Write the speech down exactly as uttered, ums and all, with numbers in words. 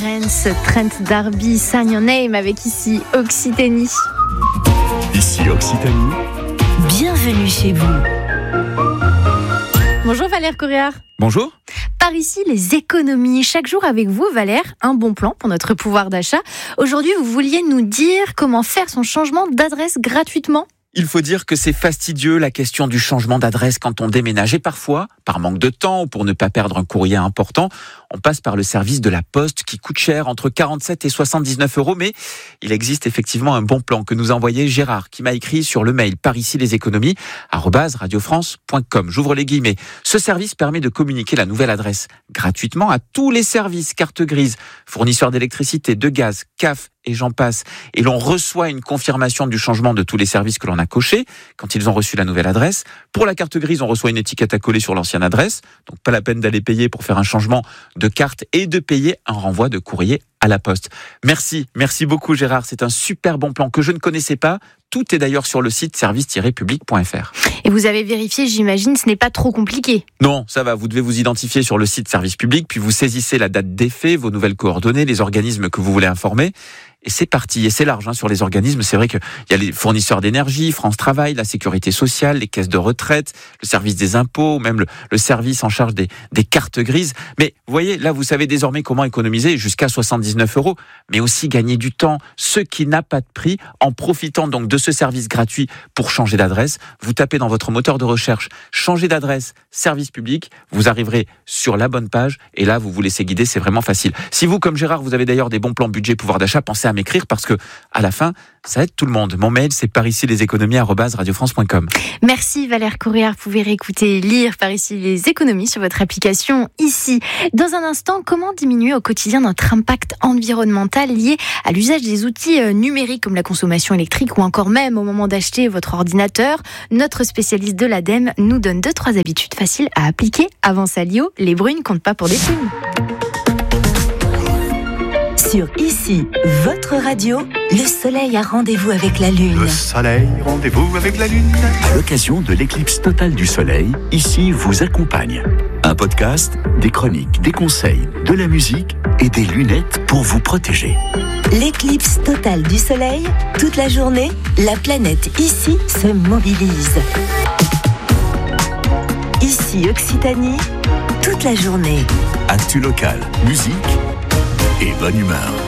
Rennes, Trent D'Arby, Sign Your Name avec ici Occitanie. Ici Occitanie. Bienvenue chez vous. Bonjour Valère Coréard. Bonjour. Par ici, les économies. Chaque jour avec vous, Valère, un bon plan pour notre pouvoir d'achat. Aujourd'hui, vous vouliez nous dire comment faire son changement d'adresse gratuitement ? Il faut dire que c'est fastidieux la question du changement d'adresse quand on déménage. Et parfois, par manque de temps ou pour ne pas perdre un courrier important, on passe par le service de la Poste qui coûte cher, entre quarante-sept et soixante-dix-neuf euros. Mais il existe effectivement un bon plan que nous a envoyé Gérard, qui m'a écrit sur le mail par ici les économies, arobase radiofrance point com. J'ouvre les guillemets. Ce service permet de communiquer la nouvelle adresse gratuitement à tous les services, carte grise, fournisseurs d'électricité, de gaz, C A F, et j'en passe. Et l'on reçoit une confirmation du changement de tous les services que l'on a cochés quand ils ont reçu la nouvelle adresse. Pour la carte grise, on reçoit une étiquette à coller sur l'ancienne adresse. Donc pas la peine d'aller payer pour faire un changement de carte et de payer un renvoi de courrier à la Poste. Merci, merci beaucoup Gérard. C'est un super bon plan que je ne connaissais pas. Tout est d'ailleurs sur le site service tiret public point f r. Et vous avez vérifié, j'imagine, ce n'est pas trop compliqué. Non, ça va, vous devez vous identifier sur le site Service Public, puis vous saisissez la date d'effet, vos nouvelles coordonnées, les organismes que vous voulez informer. Et c'est parti, et c'est large hein, sur les organismes. C'est vrai qu'il y a les fournisseurs d'énergie, France Travail, la sécurité sociale, les caisses de retraite, le service des impôts, même le, le service en charge des, des cartes grises. Mais vous voyez, là, vous savez désormais comment économiser jusqu'à soixante-dix-neuf euros, mais aussi gagner du temps, ce qui n'a pas de prix, en profitant donc de ce service gratuit pour changer d'adresse. Vous tapez dans votre moteur de recherche « Changer d'adresse, service public », vous arriverez sur la bonne page, et là, vous vous laissez guider, c'est vraiment facile. Si vous, comme Gérard, vous avez d'ailleurs des bons plans budget pouvoir d'achat, pensez à m'écrire parce que à la fin, ça aide tout le monde. Mon mail, c'est par ici les économies arobase radiofrance point com. Merci Valère Coréard. Vous pouvez réécouter et lire par ici les économies sur votre application ici. Dans un instant, comment diminuer au quotidien notre impact environnemental lié à l'usage des outils numériques comme la consommation électrique ou encore même au moment d'acheter votre ordinateur. Notre spécialiste de l'ADEME nous donne deux, trois habitudes faciles à appliquer. Avant Salio, les brunes comptent pas pour des plumes. Sur Ici, votre radio, le soleil a rendez-vous avec la lune. Le soleil, rendez-vous avec la lune. À l'occasion de l'éclipse totale du soleil, Ici vous accompagne. Un podcast, des chroniques, des conseils, de la musique et des lunettes pour vous protéger. L'éclipse totale du soleil, toute la journée, la planète Ici se mobilise. Ici Occitanie, toute la journée. Actu local, musique et bonne humeur.